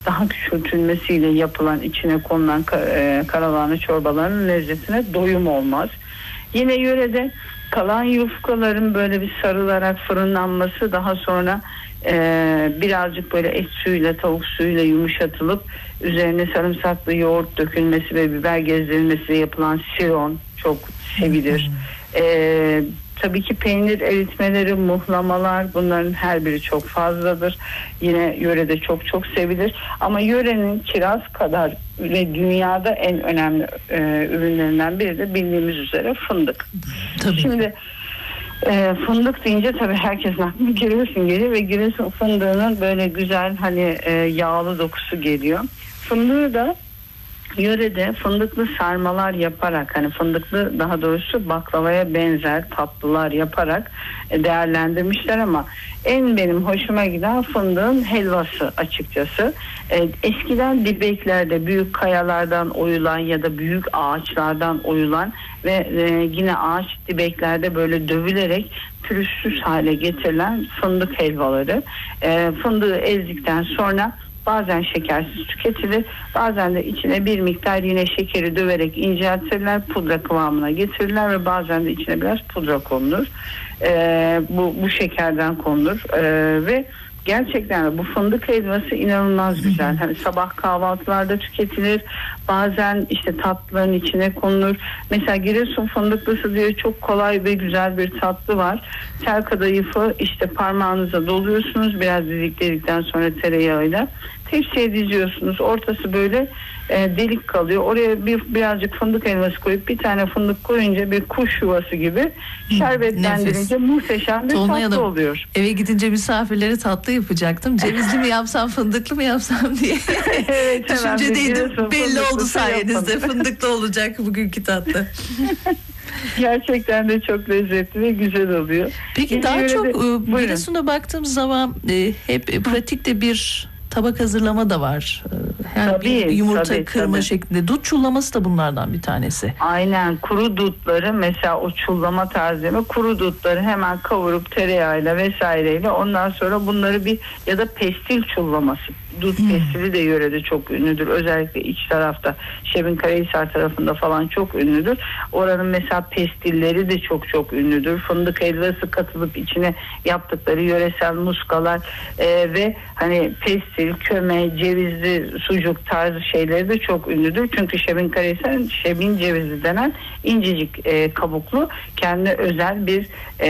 daha küçültülmesiyle yapılan, içine konulan karalahana çorbalarının lezzetine doyum olmaz. Yine yörede kalan yufkaların böyle bir sarılarak fırınlanması, daha sonra birazcık böyle et suyuyla, tavuk suyuyla yumuşatılıp üzerine sarımsaklı yoğurt dökülmesi ve biber gezdirilmesiyle yapılan siron çok sevilir. Tabii ki peynir eritmeleri, muhlamalar, bunların her biri çok fazladır. Yine yörede çok çok sevilir. Ama yörenin kiraz kadar ve dünyada en önemli ürünlerinden biri de bildiğimiz üzere fındık. Tabii. Şimdi fındık deyince tabii herkesin aklına Giresun geliyor ve Giresun fındığının böyle güzel hani yağlı dokusu geliyor. Fındığı da yörede fındıklı sarmalar yaparak, hani fındıklı, daha doğrusu baklavaya benzer tatlılar yaparak değerlendirmişler ama en benim hoşuma giden fındığın helvası açıkçası. Eskiden dibeklerde büyük kayalardan oyulan ya da büyük ağaçlardan oyulan ve yine ağaç dibeklerde böyle dövülerek pürüzsüz hale getirilen fındık helvaları. Fındığı ezdikten sonra bazen şekersiz tüketilir, bazen de içine bir miktar yine şekeri döverek inceltirler, pudra kıvamına getirirler ve bazen de içine biraz pudra konulur. Bu şekerden konulur ve gerçekten bu fındık helvası inanılmaz güzel. Hani sabah kahvaltılarda tüketilir, bazen işte tatlıların içine konulur. Mesela Giresun fındıklısı diye çok kolay ve güzel bir tatlı var. Tel kadayıfı işte parmağınıza doluyorsunuz, biraz dizikledikten sonra tereyağıyla tepsiye diziyorsunuz. Ortası böyle delik kalıyor. Oraya birazcık fındık helvası koyup bir tane fındık koyunca bir kuş yuvası gibi şerbetlendirince muhteşem bir tatlı oluyor. Eve gidince misafirlere tatlı yapacaktım. Cevizli mi yapsam, fındıklı mı yapsam diye evet, düşüncedeydim. Belli oldu sayenizde. Fındıklı olacak bugünkü tatlı. Gerçekten de çok lezzetli ve güzel oluyor. Peki daha çok Giresun'a baktığımız zaman hep pratikte bir tabak hazırlama da var. Yani tabii, yumurta kırma şeklinde. Dut çullaması da bunlardan bir tanesi. Aynen, kuru dutları mesela o çullama tarzı, kuru dutları hemen kavurup tereyağıyla vesaireyle, ondan sonra bunları ya da pestil çullaması. Dut pestili de yörede çok ünlüdür. Özellikle iç tarafta, Şebinkarahisar tarafında falan çok ünlüdür. Oranın mesela pestilleri de çok çok ünlüdür. Fındık helvası katılıp içine yaptıkları yöresel muskalar ve hani pestil, köme, cevizli sucuk tarzı şeyleri de çok ünlüdür. Çünkü Şebinkarahisar'ın şebin cevizi denen incecik kabuklu kendi özel bir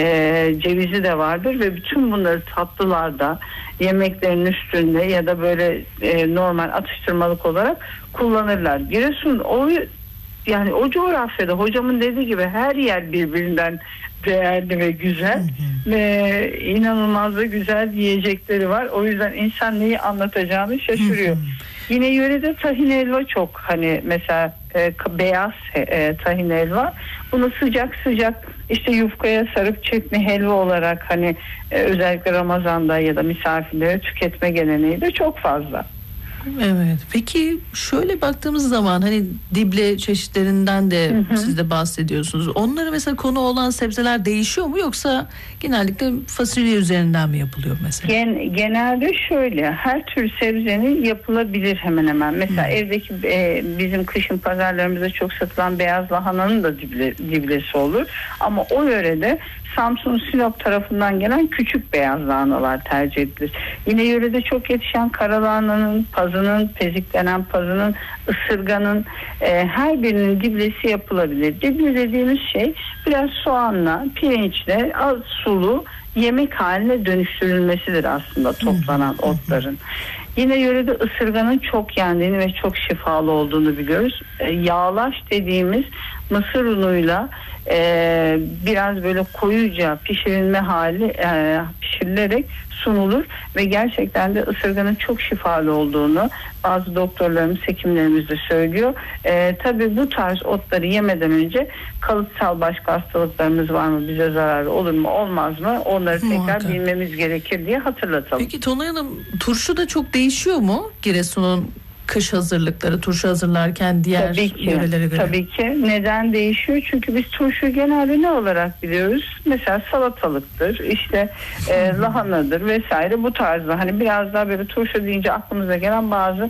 cevizi de vardır ve bütün bunları tatlılarda, yemeklerin üstünde ya da böyle normal atıştırmalık olarak kullanırlar. Giresun yani o coğrafyada hocamın dediği gibi her yer birbirinden değerli ve güzel ve inanılmaz da güzel yiyecekleri var. O yüzden insan neyi anlatacağını şaşırıyor. Yine yörede tahin helva çok, hani mesela beyaz tahin helva. Bunu sıcak sıcak işte yufkaya sarıp çekme helva olarak hani özellikle Ramazan'da ya da misafirlere tüketme geleneği de çok fazla. Evet. Peki şöyle baktığımız zaman hani dible çeşitlerinden de siz de bahsediyorsunuz. Onları mesela konu olan sebzeler değişiyor mu, yoksa genellikle fasulye üzerinden mi yapılıyor mesela? Genelde şöyle, her tür sebzenin yapılabilir hemen hemen. Mesela evdeki bizim kışın pazarlarımızda çok satılan beyaz lahananın da diblesi olur. Ama o yörede Samsun, Sinop tarafından gelen küçük beyaz lahanalar tercih edilir. Yine yörede çok yetişen karalahananın, pazının, pezik denen pazının, ısırganın her birinin diblesi yapılabilir. Dible dediğimiz şey biraz soğanla, pirinçle, az sulu yemek haline dönüştürülmesidir aslında toplanan otların. Yine yörede ısırganın çok yendiğini ve çok şifalı olduğunu biliyoruz. Yağlaş dediğimiz mısır unuyla biraz böyle koyuca pişirilme hali pişirilerek sunulur ve gerçekten de ısırganın çok şifalı olduğunu bazı doktorlarımız, hekimlerimiz de söylüyor. Tabii bu tarz otları yemeden önce kalıtsal başka hastalıklarımız var mı, bize zararı olur mu olmaz mı, onları tekrar bilmemiz gerekir diye hatırlatalım. Peki Tonay Hanım, turşu da çok değişiyor mu Giresun'un kış hazırlıkları, turşu hazırlarken diğer yörelere göre? Tabii ki. Neden değişiyor? Çünkü biz turşuyu genelde ne olarak biliyoruz? Mesela salatalıktır, işte lahanadır vesaire, bu tarzda. Hani biraz daha böyle turşu deyince aklımıza gelen bazı